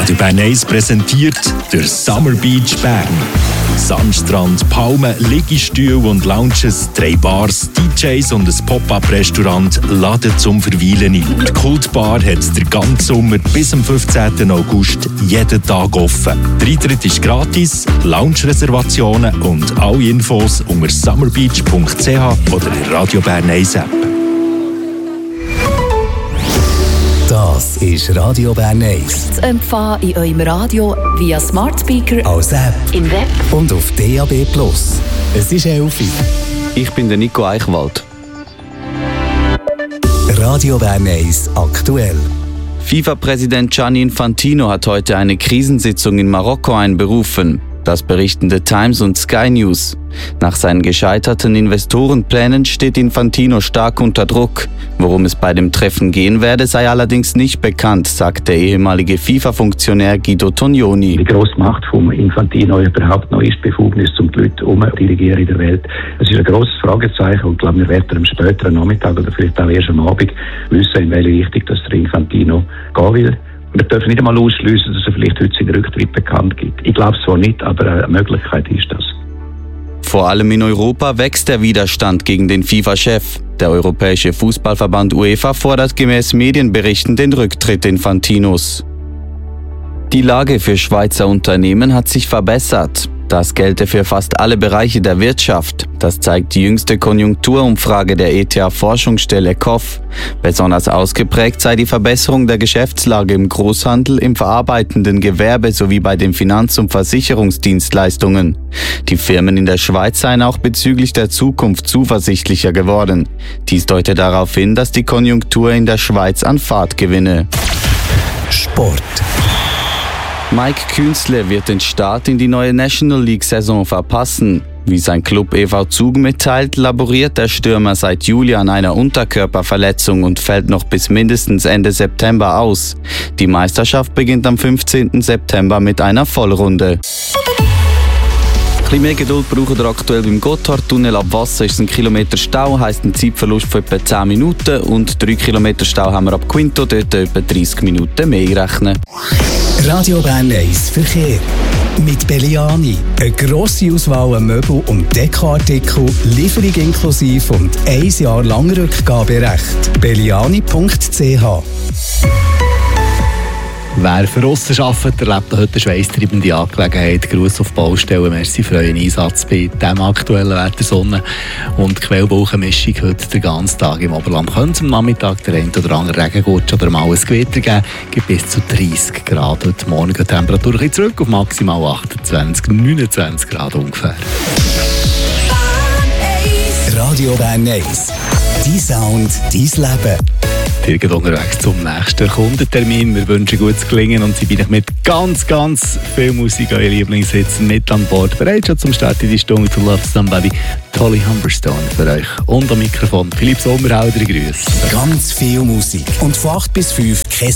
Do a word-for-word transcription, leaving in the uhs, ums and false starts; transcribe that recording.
Radio Bern eins präsentiert der Summer Beach Bern. Sandstrand, Palmen, Liegestühle und Lounges, drei Bars, D Js und ein Pop-Up-Restaurant laden zum Verweilen ein. Die Kultbar hat den ganzen Sommer bis zum fünfzehnten August jeden Tag offen. Der Eintritt ist gratis, Lounge-Reservationen und alle Infos unter summerbeach punkt c h oder der Radio Bern eins App. Das ist Radio Bern eins. Zu empfangen in eurem Radio via Smart Speaker, als App, im Web und auf D A B plus. Es ist elf Uhr. Ich bin der Nico Eichwald. Radio Bern eins aktuell. FIFA-Präsident Gianni Infantino hat heute eine Krisensitzung in Marokko einberufen. Das berichten The Times und Sky News. Nach seinen gescheiterten Investorenplänen steht Infantino stark unter Druck. Worum es bei dem Treffen gehen werde, sei allerdings nicht bekannt, sagt der ehemalige FIFA-Funktionär Guido Tognoni. Die grosse Macht von Infantino überhaupt noch ist Befugnis, um die Leute herum zu dirigieren in der Welt. Es ist ein grosses Fragezeichen und ich glaube, wir werden am späteren Nachmittag oder vielleicht auch erst am Abend wissen, in welche Richtung das der Infantino gehen will. Wir dürfen nicht einmal ausschliessen, dass er vielleicht heute seinen Rücktritt bekannt gibt. Ich glaube es zwar nicht, aber eine Möglichkeit ist das. Vor allem in Europa wächst der Widerstand gegen den FIFA-Chef. Der Europäische Fußballverband UEFA fordert gemäß Medienberichten den Rücktritt Infantinos. Die Lage für Schweizer Unternehmen hat sich verbessert. Das gelte für fast alle Bereiche der Wirtschaft. Das zeigt die jüngste Konjunkturumfrage der E T H-Forschungsstelle C O F. Besonders ausgeprägt sei die Verbesserung der Geschäftslage im Großhandel, im verarbeitenden Gewerbe sowie bei den Finanz- und Versicherungsdienstleistungen. Die Firmen in der Schweiz seien auch bezüglich der Zukunft zuversichtlicher geworden. Dies deute darauf hin, dass die Konjunktur in der Schweiz an Fahrt gewinne. Sport. Mike Künzle wird den Start in die neue National League-Saison verpassen. Wie sein Club E V Zug mitteilt, laboriert der Stürmer seit Juli an einer Unterkörperverletzung und fällt noch bis mindestens Ende September aus. Die Meisterschaft beginnt am fünfzehnten September mit einer Vollrunde. Ein bisschen mehr Geduld braucht ihr aktuell beim Gotthardtunnel. Ab Wasser ist ein Kilometer Stau, heisst ein Zeitverlust von etwa zehn Minuten. Und drei Kilometer Stau haben wir ab Quinto, dort etwa dreißig Minuten mehr rechnen. Radio Bern eins Verkehr. Mit Belliani. Eine grosse Auswahl an Möbel- und Dekoartikel, Lieferung inklusive und ein Jahr lang Rückgaberecht. belliani punkt c h. Wer für Russen arbeitet, erlebt heute eine schweisstreibende Angelegenheit. Gruß auf Baustellen, merci für euren Einsatz bei diesem aktuellen Wetter, Sonne und Quellwolkenmischung heute den ganzen Tag im Oberland. Könnte es am Nachmittag der ein oder andere Regengurt oder mal ein Gewitter geben. Es gibt bis zu dreißig Grad. Heute Morgen die Temperatur ein bisschen zurück auf maximal achtundzwanzig, neunundzwanzig Grad ungefähr. Radio Bern eins. Dein Sound, dein Leben. Wir gehen unterwegs zum nächsten Kundentermin. Wir wünschen gutes Gelingen und Sie bin ich mit ganz, ganz viel Musik an Ihr Lieblingssitz mit an Bord. Bereit schon zum Start in die Stunde zu Love Somebody. Holly Humberstone für euch. Und am Mikrofon Philipp Sommerhauser, Grüße. Ganz viel Musik. Und von acht bis fünf kein